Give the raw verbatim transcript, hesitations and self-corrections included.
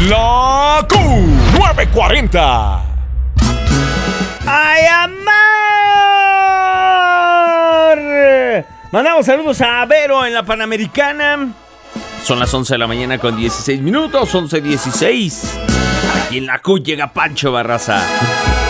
La Q nueve cuarenta. ¡Ay, amor! Mandamos saludos a Vero en la Panamericana. Son las once de la mañana con dieciséis minutos, once dieciséis. Aquí en la Q llega Pancho Barraza.